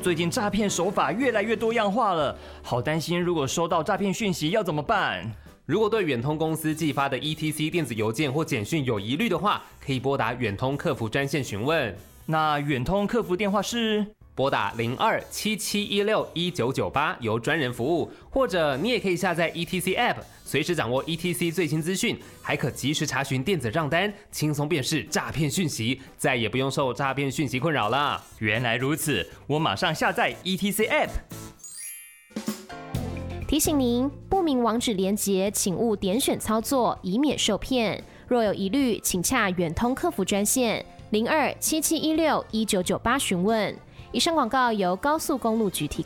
最近诈骗手法越来越多样化了，好担心如果收到诈骗讯息要怎么办？ 如果对远通公司寄发的 ETC 电子邮件或简讯有疑虑的话，可以拨打远通客服专线询问。 那远通客服电话是？ 拨打02-7716-1998由专人服务，或者你也可以下载 ETC App， 随时掌握 ETC 最新资讯，还可及时查询电子账单，轻松辨识诈骗讯息，再也不用受诈骗讯息困扰了。 原来如此，我马上下载 ETC App。 提醒您，不明网址连结请勿点选操作，以免受骗。若有疑虑，请洽远通客服专线02-7716-1998询问。以上广告由高速公路局提